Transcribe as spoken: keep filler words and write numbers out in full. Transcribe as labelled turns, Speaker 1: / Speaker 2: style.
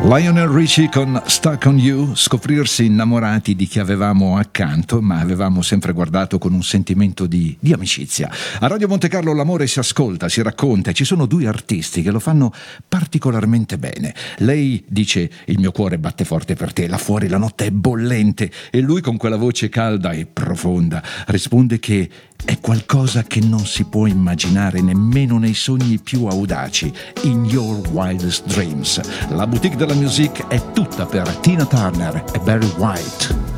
Speaker 1: Lionel Richie con Stuck on You, scoprirsi innamorati di chi avevamo accanto, ma avevamo sempre guardato con un sentimento di, di amicizia. A Radio Monte Carlo l'amore si ascolta, si racconta e ci sono due artisti che lo fanno particolarmente bene. Lei dice: il mio cuore batte forte per te, là fuori la notte è bollente, e lui con quella voce calda e profonda risponde che è qualcosa che non si può immaginare nemmeno nei sogni più audaci. In Your Wildest Dreams. La boutique della musique è tutta per Tina Turner e Barry White.